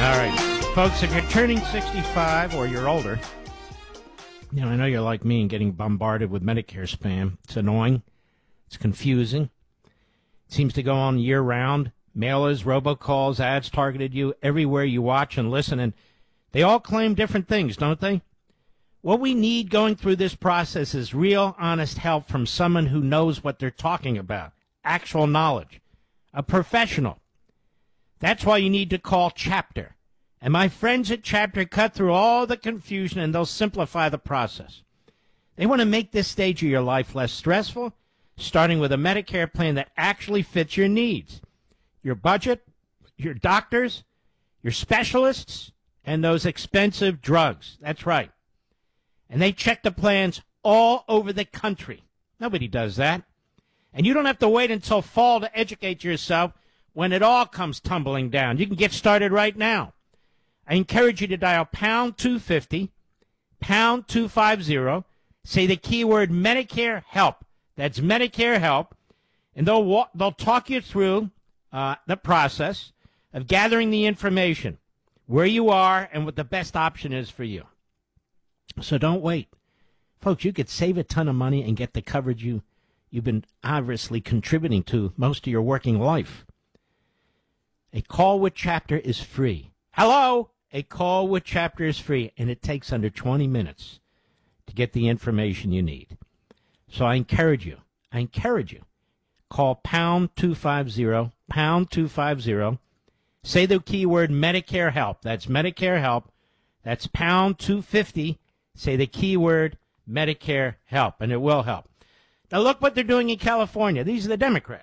right. Folks, if you're turning 65 or you're older, I know you're like me and getting bombarded with Medicare spam. It's annoying. It's confusing. It seems to go on year-round. Mailers, robocalls, ads targeted you everywhere you watch and listen, and they all claim different things, don't they? What we need going through this process is real, honest help from someone who knows what they're talking about, actual knowledge, a professional. That's why you need to call Chapter. And my friends at Chapter cut through all the confusion, and they'll simplify the process. They want to make this stage of your life less stressful, starting with a Medicare plan that actually fits your needs, your budget, your doctors, your specialists, and those expensive drugs. That's right. And they check the plans all over the country. Nobody does that. And you don't have to wait until fall to educate yourself when it all comes tumbling down. You can get started right now. I encourage you to dial pound 250, pound 250, say the keyword Medicare Help. That's Medicare Help. And they'll talk you through the process of gathering the information, where you are, and what the best option is for you. So don't wait. Folks, you could save a ton of money and get the coverage you've been obviously contributing to most of your working life. A call with Chapter is free. Hello? A call with Chapter is free, and it takes under 20 minutes to get the information you need. So I encourage you, call pound 250, pound 250, say the keyword Medicare Help. That's Medicare Help. That's pound 250, say the keyword Medicare Help, and it will help. Now look what they're doing in California. These are the Democrats.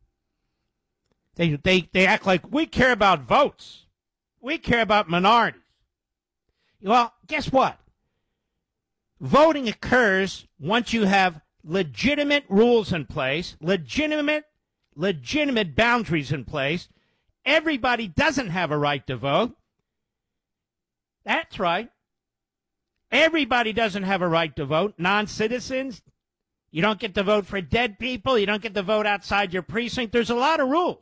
They act like we care about votes. We care about minorities. Well, guess what? Voting occurs once you have legitimate rules in place, legitimate boundaries in place. Everybody doesn't have a right to vote. That's right. Everybody doesn't have a right to vote. Non-citizens, you don't get to vote for dead people. You don't get to vote outside your precinct. There's a lot of rules.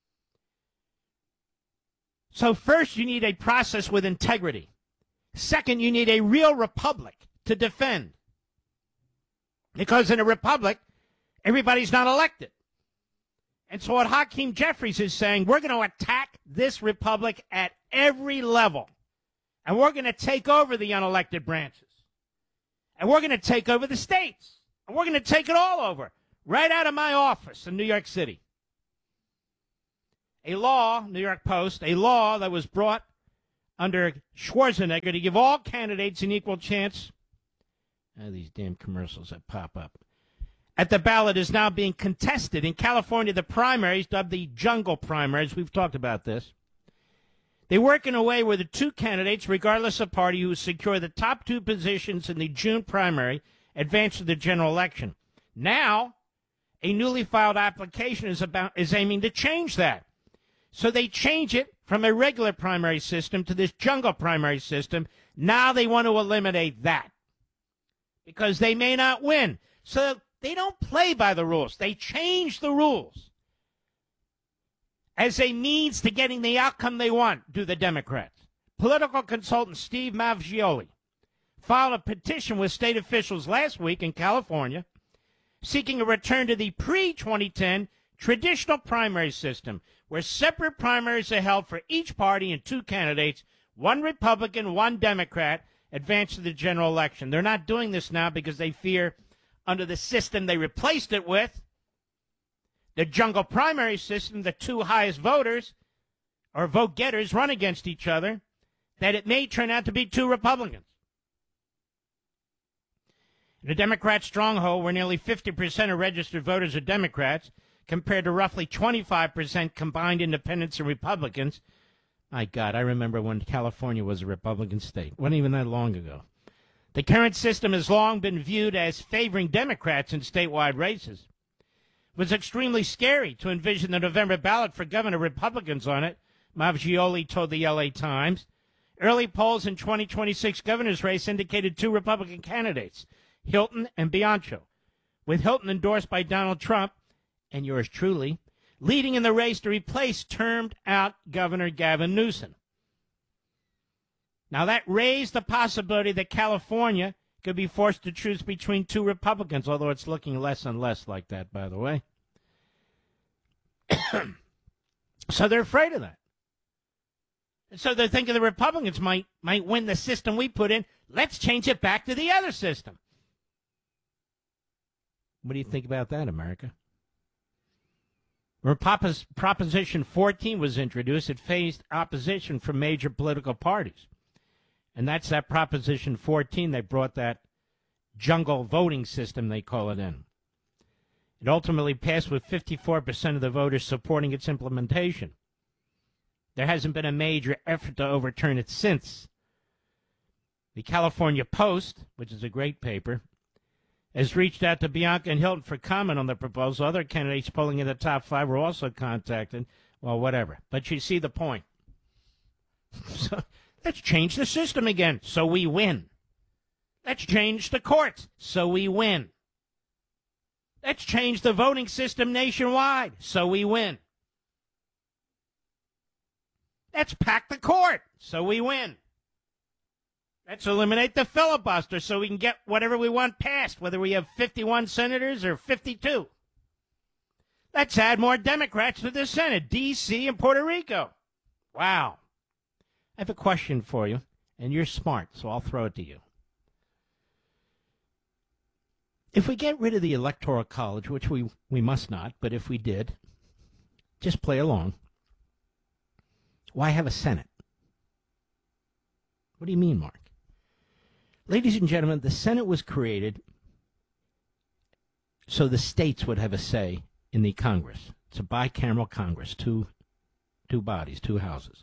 So first, you need a process with integrity. Second, you need a real republic to defend. Because in a republic, everybody's not elected. And so what Hakeem Jeffries is saying, we're going to attack this republic at every level. And we're going to take over the unelected branches. And we're going to take over the states. And we're going to take it all over, right out of my office in New York City. A law, New York Post, a law that was brought under Schwarzenegger to give all candidates an equal chance. These damn commercials that pop up. At the ballot is now being contested. In California, the primaries, dubbed the jungle primaries, we've talked about this. They work in a way where the two candidates, regardless of party, who secure the top two positions in the June primary, advance to the general election. Now, a newly filed application is aiming to change that. So they change it from a regular primary system to this jungle primary system. Now they want to eliminate that because they may not win. So they don't play by the rules. They change the rules as a means to getting the outcome they want, do the Democrats. Political consultant Steve Mavgioli filed a petition with state officials last week in California seeking a return to the pre-2010 traditional primary system where separate primaries are held for each party and two candidates, one Republican, one Democrat, advance to the general election. They're not doing this now because they fear under the system they replaced it with, the jungle primary system, the two highest voters or vote getters run against each other, that it may turn out to be two Republicans. In a Democrat stronghold where nearly 50% of registered voters are Democrats, compared to roughly 25% combined independents and Republicans. My God, I remember when California was a Republican state. Wasn't even that long ago. The current system has long been viewed as favoring Democrats in statewide races. It was extremely scary to envision the November ballot for governor Republicans on it, Mavgioli told the L.A. Times. Early polls in 2026 governor's race indicated two Republican candidates, Hilton and Bianco, with Hilton endorsed by Donald Trump, and yours truly, leading in the race to replace termed-out Governor Gavin Newsom. Now, that raised the possibility that California could be forced to choose between two Republicans, although it's looking less and less like that, by the way. So they're afraid of that. And so they're thinking the Republicans might win the system we put in. Let's change it back to the other system. What do you think about that, America? When Proposition 14 was introduced, it faced opposition from major political parties. And that's that Proposition 14 that brought that jungle voting system, they call it, in. It ultimately passed with 54% of the voters supporting its implementation. There hasn't been a major effort to overturn it since. The California Post, which is a great paper, has reached out to Bianca and Hilton for comment on the proposal. Other candidates polling in the top 5 were also contacted. Well, whatever. But you see the point. So let's change the system again so we win. Let's change the courts so we win. Let's change the voting system nationwide so we win. Let's pack the court so we win. Let's eliminate the filibuster so we can get whatever we want passed, whether we have 51 senators or 52. Let's add more Democrats to the Senate, D.C. and Puerto Rico. Wow. I have a question for you, and you're smart, so I'll throw it to you. If we get rid of the Electoral College, which we must not, but if we did, just play along. Why have a Senate? What do you mean, Mark? Ladies and gentlemen, the Senate was created so the states would have a say in the Congress. It's a bicameral Congress, two bodies, two houses.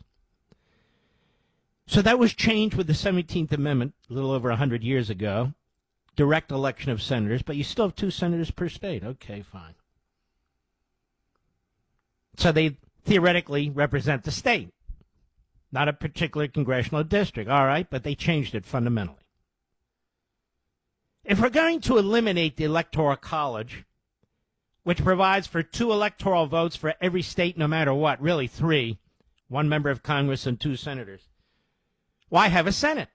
So that was changed with the 17th Amendment a little over 100 years ago. Direct election of senators, but you still have 2 senators per state. Okay, fine. So they theoretically represent the state, not a particular congressional district. All right, but they changed it fundamentally. If we're going to eliminate the Electoral College, which provides for 2 electoral votes for every state no matter what, really 3, 1 member of Congress and 2 senators, why have a Senate?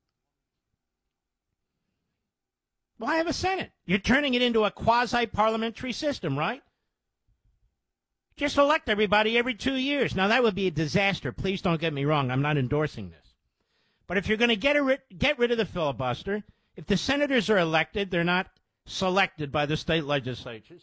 Why have a Senate? You're turning it into a quasi-parliamentary system, right? Just elect everybody every 2 years. Now, that would be a disaster. Please don't get me wrong. I'm not endorsing this. But if you're going to get rid of the filibuster, if the senators are elected, they're not selected by the state legislatures,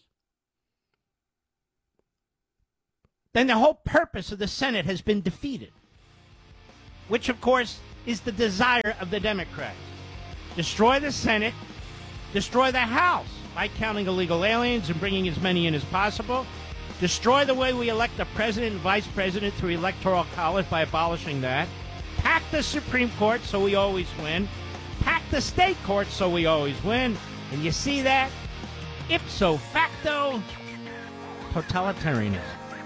then the whole purpose of the Senate has been defeated, which, of course, is the desire of the Democrats. Destroy the Senate, destroy the House by counting illegal aliens and bringing as many in as possible. Destroy the way we elect the president and vice president through electoral college by abolishing that. Pack the Supreme Court so we always win. Pack the state courts so we always win. And you see that? Ipso facto, totalitarianism.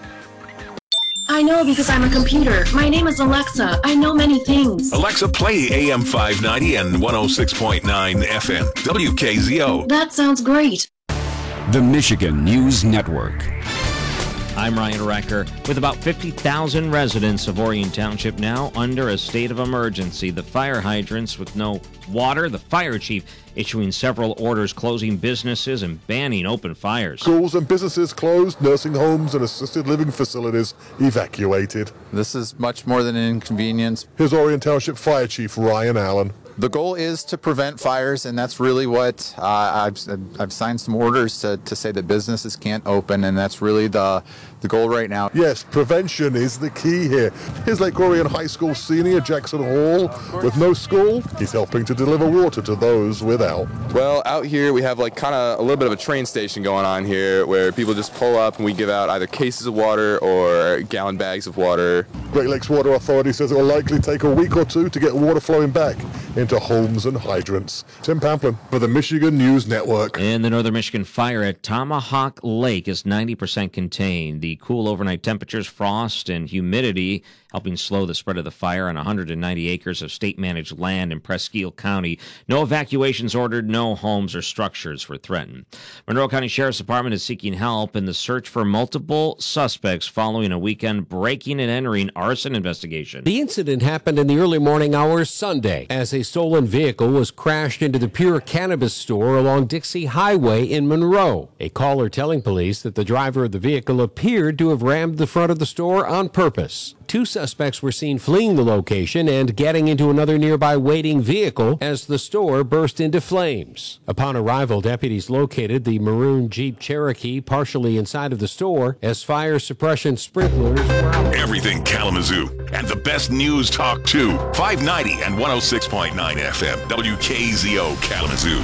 I know because I'm a computer. My name is Alexa. I know many things. Alexa, play AM 590 and 106.9 FM. WKZO. That sounds great. The Michigan News Network. I'm Ryan Recker. With about 50,000 residents of Orion Township now under a state of emergency, the fire hydrants with no water, the fire chief issuing several orders closing businesses and banning open fires. Schools and businesses closed, nursing homes and assisted living facilities evacuated. This is much more than an inconvenience. Here's Orion Township Fire Chief Ryan Allen. The goal is to prevent fires, and that's really what I've signed some orders to say that businesses can't open, and that's really the goal right now. Yes, prevention is the key here. Here's Lake Orion High School senior Jackson Hall. With no school, he's helping to deliver water to those without. Well, out here we have like kind of a little bit of a train station going on here where people just pull up and we give out either cases of water or gallon bags of water. Great Lakes Water Authority says it will likely take a week or 2 to get water flowing back into homes and hydrants. Tim Pamplin for the Michigan News Network. And the Northern Michigan fire at Tomahawk Lake is 90% contained. The cool overnight temperatures, frost, and humidity helping slow the spread of the fire on 190 acres of state-managed land in Presque County. No evacuations ordered, no homes or structures were threatened. Monroe County Sheriff's Department is seeking help in the search for multiple suspects following a weekend breaking and entering arson investigation. The incident happened in the early morning hours Sunday as a stolen vehicle was crashed into the Pure Cannabis store along Dixie Highway in Monroe. A caller telling police that the driver of the vehicle appeared to have rammed the front of the store on purpose. 2 suspects were seen fleeing the location and getting into another nearby waiting vehicle as the store burst into flames. Upon arrival, deputies located the maroon Jeep Cherokee partially inside of the store as fire suppression sprinklers were out. Everything Kalamazoo and the best news talk too. 590 and 106.9 FM. WKZO Kalamazoo.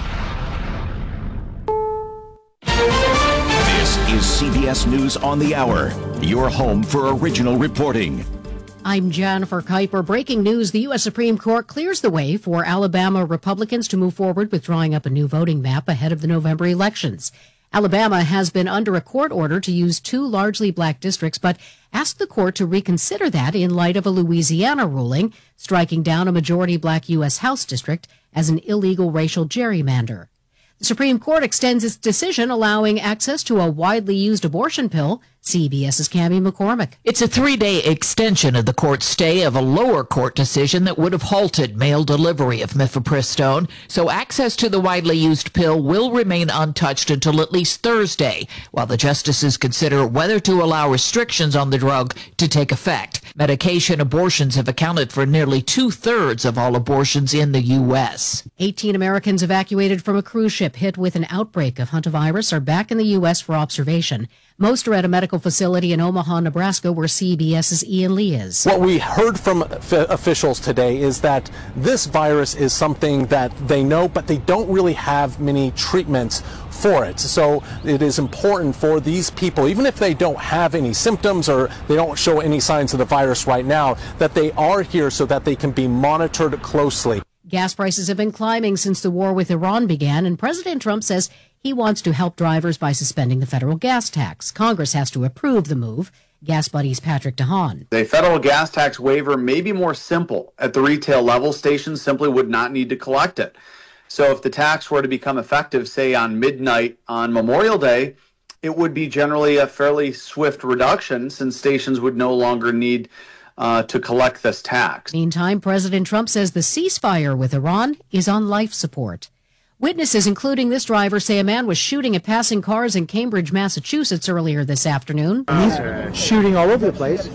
This is CBS News on the Hour, your home for original reporting. I'm Jennifer Kuiper. Breaking news, the U.S. Supreme Court clears the way for Alabama Republicans to move forward with drawing up a new voting map ahead of the November elections. Alabama has been under a court order to use 2 largely black districts, but asked the court to reconsider that in light of a Louisiana ruling striking down a majority black U.S. House district as an illegal racial gerrymander. The Supreme Court extends its decision, allowing access to a widely used abortion pill. CBS's Cammie McCormick. It's a 3-day extension of the court's stay of a lower court decision that would have halted mail delivery of mifepristone, so access to the widely used pill will remain untouched until at least Thursday, while the justices consider whether to allow restrictions on the drug to take effect. Medication abortions have accounted for nearly 2/3 of all abortions in the U.S. 18 Americans evacuated from a cruise ship hit with an outbreak of hantavirus are back in the U.S. for observation. Most are at a medical facility in Omaha, Nebraska, where CBS's Ian Lee is. What we heard from officials today is that this virus is something that they know, but they don't really have many treatments for it. So it is important for these people, even if they don't have any symptoms or they don't show any signs of the virus right now, that they are here so that they can be monitored closely. Gas prices have been climbing since the war with Iran began, and President Trump says he wants to help drivers by suspending the federal gas tax. Congress has to approve the move. Gas Buddy's Patrick DeHaan. The federal gas tax waiver may be more simple. At the retail level, stations simply would not need to collect it. So if the tax were to become effective, say on midnight on Memorial Day, it would be generally a fairly swift reduction since stations would no longer need to collect this tax. Meantime, President Trump says the ceasefire with Iran is on life support. Witnesses, including this driver, say a man was shooting at passing cars in Cambridge, Massachusetts earlier this afternoon. He's shooting all over the place,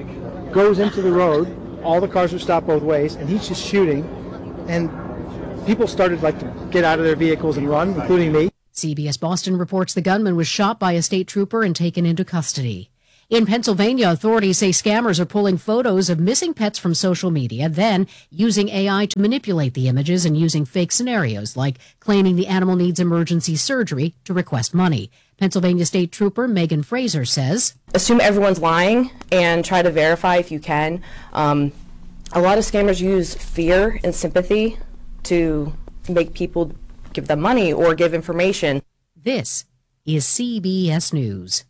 goes into the road, all the cars are stopped both ways, and he's just shooting. And people started to get out of their vehicles and run, including me. CBS Boston reports the gunman was shot by a state trooper and taken into custody. In Pennsylvania, authorities say scammers are pulling photos of missing pets from social media, then using AI to manipulate the images and using fake scenarios like claiming the animal needs emergency surgery to request money. Pennsylvania State Trooper Megan Fraser says, assume everyone's lying and try to verify if you can. A lot of scammers use fear and sympathy to make people give them money or give information. This is CBS News.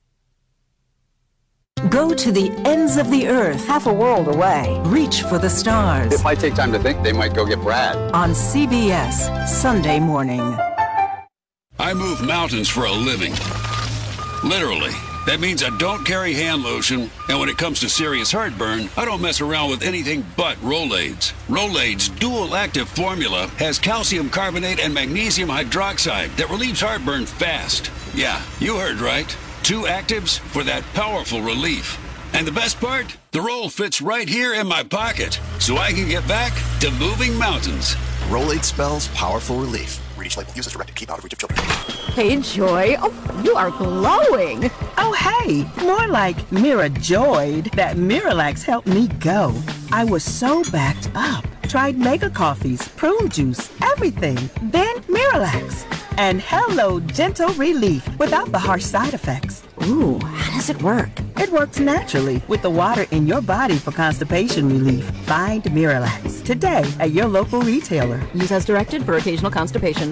Go to the ends of the earth, half a world away. Reach for the stars. It might take time to think. They might go get Brad. On CBS, Sunday morning. I move mountains for a living. Literally. That means I don't carry hand lotion, and when it comes to serious heartburn, I don't mess around with anything but Rolaids. Rolaids' dual-active formula has calcium carbonate and magnesium hydroxide that relieves heartburn fast. Yeah, you heard right. 2 actives for that powerful relief. And the best part? The roll fits right here in my pocket, so I can get back to moving mountains. Rolaids spells powerful relief. Read each label. Use as directed. Keep out of reach of children. Hey, Joy. Oh, you are glowing. Oh, hey. More like Mirajoyed. That Miralax helped me go. I was so backed up. Tried mega coffees, prune juice, everything. Then Miralax. And hello, gentle relief without the harsh side effects. Ooh, how does it work? It works naturally with the water in your body for constipation relief. Find Miralax today at your local retailer. Use as directed for occasional constipation.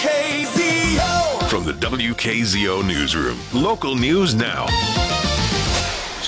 WKZO. From the WKZO newsroom, local news now.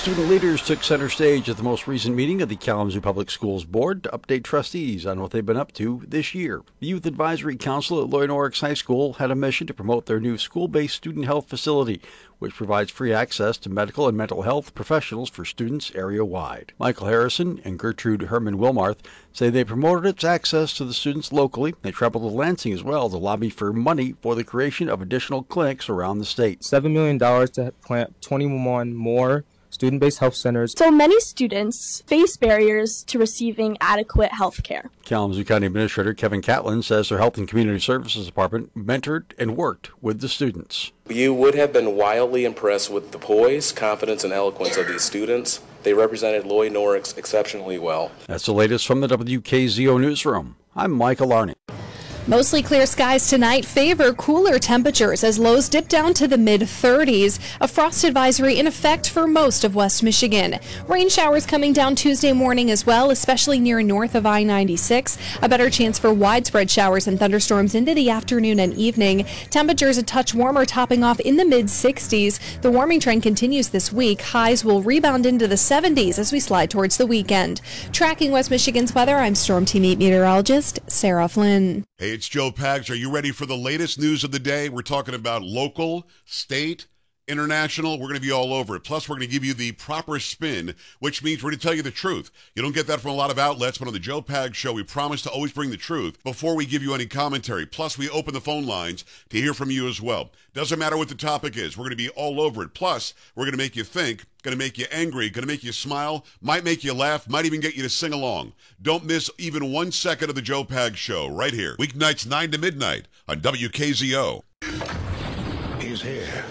Student leaders took center stage at the most recent meeting of the Kalamazoo Public Schools Board to update trustees on what they've been up to this year. The Youth Advisory Council at Loy Norrix High School had a mission to promote their new school-based student health facility, which provides free access to medical and mental health professionals for students area-wide. Michael Harrison and Gertrude Herman-Wilmarth say they promoted its access to the students locally. They traveled to Lansing as well to lobby for money for the creation of additional clinics around the state. $7 million to plant 21 more student-based health centers. So many students face barriers to receiving adequate health care. Kalamazoo County Administrator Kevin Catlin says their Health and Community Services Department mentored and worked with the students. You would have been wildly impressed with the poise, confidence, and eloquence of these students. They represented Loy Norrix exceptionally well. That's the latest from the WKZO Newsroom. I'm Michael Arney. Mostly clear skies tonight favor cooler temperatures as lows dip down to the mid-30s. A frost advisory in effect for most of West Michigan. Rain showers coming down Tuesday morning as well, especially near north of I-96. A better chance for widespread showers and thunderstorms into the afternoon and evening. Temperatures a touch warmer, topping off in the mid-60s. The warming trend continues this week. Highs will rebound into the 70s as we slide towards the weekend. Tracking West Michigan's weather, I'm Storm Team 8 meteorologist Sarah Flynn. Hey, it's Joe Pags. Are you ready for the latest news of the day? We're talking about local, state, international. We're going to be all over it. Plus, we're going to give you the proper spin, which means we're going to tell you the truth. You don't get that from a lot of outlets, but on the Joe Pags Show, we promise to always bring the truth before we give you any commentary. Plus, we open the phone lines to hear from you as well. Doesn't matter what the topic is. We're going to be all over it. Plus, we're going to make you think, going to make you angry, going to make you smile, might make you laugh, might even get you to sing along. Don't miss even 1 second of the Joe Pags Show right here. Weeknights 9 to midnight on WKZO. He's here.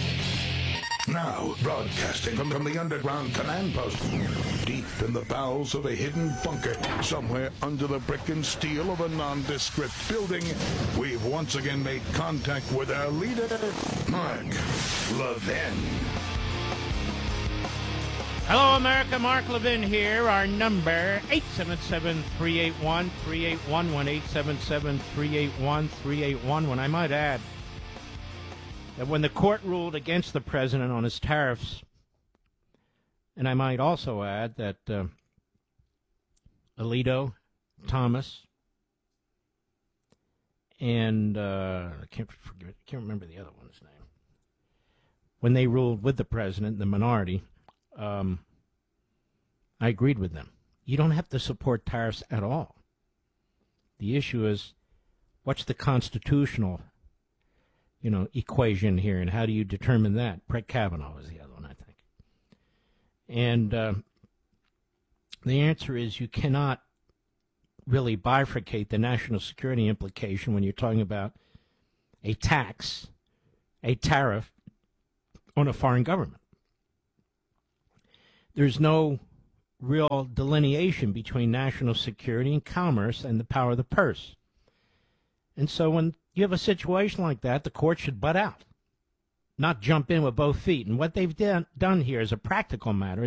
Now, broadcasting from the underground command post, deep in the bowels of a hidden bunker, somewhere under the brick and steel of a nondescript building, we've once again made contact with our leader, Mark Levin. Hello, America. Mark Levin here. Our number, 877-381-3811, 877-381-3811. I might add that when the court ruled against the president on his tariffs, and I might also add that Alito, Thomas, and I can't remember the other one's name, when they ruled with the president, the minority, I agreed with them. You don't have to support tariffs at all. The issue is, what's the constitutional equation here, and how do you determine that? Brett Kavanaugh was the other one, I think. And the answer is you cannot really bifurcate the national security implication when you're talking about a tax, a tariff on a foreign government. There's no real delineation between national security and commerce and the power of the purse. And so when you have a situation like that, the court should butt out, not jump in with both feet. And what they've done here is a practical matter,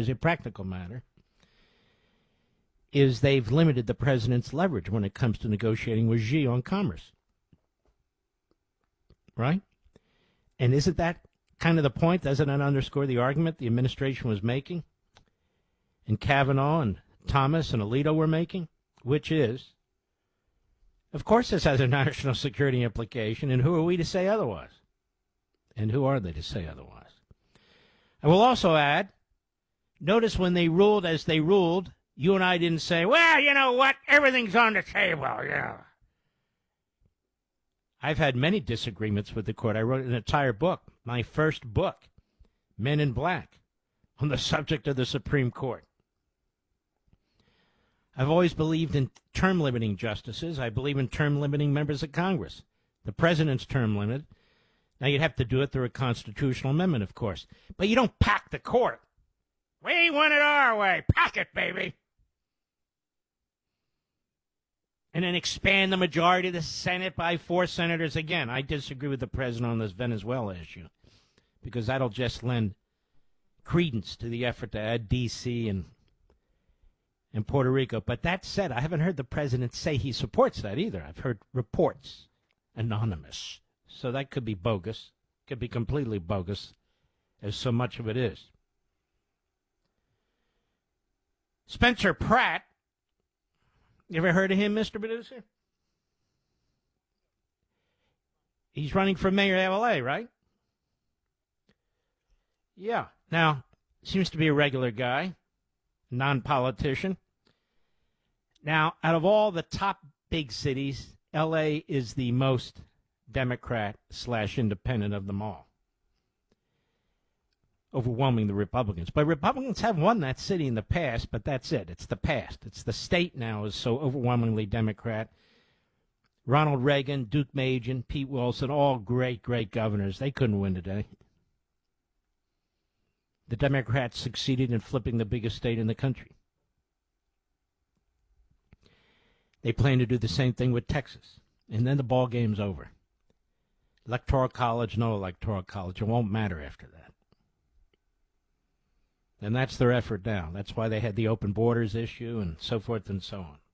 is they've limited the president's leverage when it comes to negotiating with Xi on commerce. Right? And isn't that kind of the point? Doesn't that underscore the argument the administration was making, and Kavanaugh and Thomas and Alito were making, which is, of course this has a national security implication, and who are we to say otherwise? And who are they to say otherwise? I will also add, notice when they ruled as they ruled, you and I didn't say, well, you know what, everything's on the table, yeah. I've had many disagreements with the court. I wrote an entire book, my first book, Men in Black, on the subject of the Supreme Court. I've always believed in term-limiting justices. I believe in term-limiting members of Congress. The president's term limit. Now, you'd have to do it through a constitutional amendment, of course. But you don't pack the court. We want it our way. Pack it, baby. And then expand the majority of the Senate by 4 senators. Again, I disagree with the president on this Venezuela issue, because that'll just lend credence to the effort to add D.C. and Puerto Rico. But that said, I haven't heard the president say he supports that either. I've heard reports, anonymous. So that could be bogus, could be completely bogus, as so much of it is. Spencer Pratt. You ever heard of him, Mr. Producer? He's running for mayor of L.A., right? Yeah. Now, seems to be a regular guy, non-politician. Now, out of all the top big cities, L.A. is the most Democrat/independent of them all, overwhelming the Republicans. But Republicans have won that city in the past, but that's it. It's the past. It's the state now is so overwhelmingly Democrat. Ronald Reagan, Duke Majan, Pete Wilson, all great, great governors. They couldn't win today. The Democrats succeeded in flipping the biggest state in the country. They plan to do the same thing with Texas. And then the ball game's over. Electoral college, no electoral college. It won't matter after that. And that's their effort now. That's why they had the open borders issue and so forth and so on.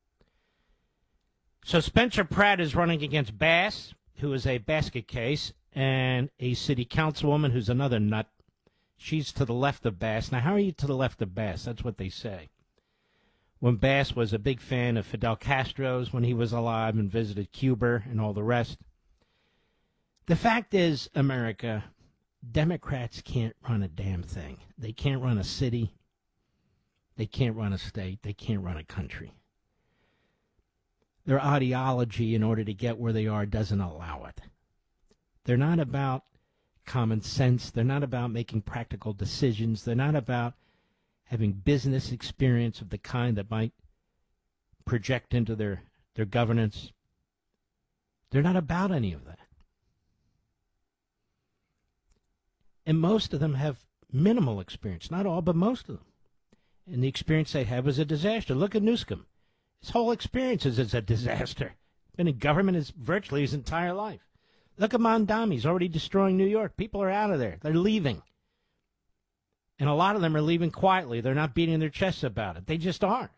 So Spencer Pratt is running against Bass, who is a basket case, and a city councilwoman who's another nut. She's to the left of Bass. Now, how are you to the left of Bass? That's what they say. When Bass was a big fan of Fidel Castro's when he was alive and visited Cuba and all the rest. The fact is, America, Democrats can't run a damn thing. They can't run a city. They can't run a state. They can't run a country. Their ideology, in order to get where they are, doesn't allow it. They're not about common sense. They're not about making practical decisions. They're not about having business experience of the kind that might project into their governance. They're not about any of that. And most of them have minimal experience. Not all, but most of them. And the experience they have is a disaster. Look at Newsom. His whole experience is a disaster. Been in government virtually his entire life. Look at Mondami. He's already destroying New York. People are out of there. They're leaving. And a lot of them are leaving quietly. They're not beating their chests about it. They just are.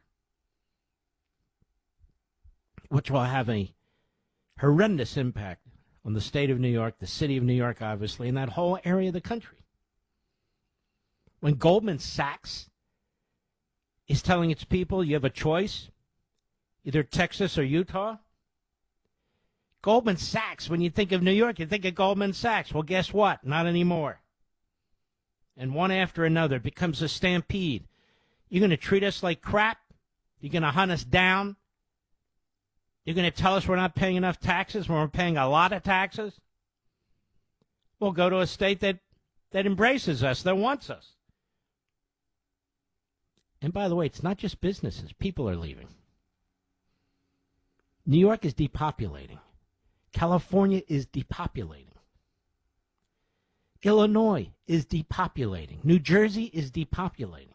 Which will have a horrendous impact on the state of New York, the city of New York, obviously, and that whole area of the country. When Goldman Sachs is telling its people you have a choice, either Texas or Utah. Goldman Sachs, when you think of New York, you think of Goldman Sachs. Well, guess what? Not anymore. And one after another, it becomes a stampede. You're going to treat us like crap? You're going to hunt us down? You're going to tell us we're not paying enough taxes when we're paying a lot of taxes? We'll go to a state that embraces us, that wants us. And by the way, it's not just businesses. People are leaving. New York is depopulating. California is depopulating. Illinois is depopulating. New Jersey is depopulating.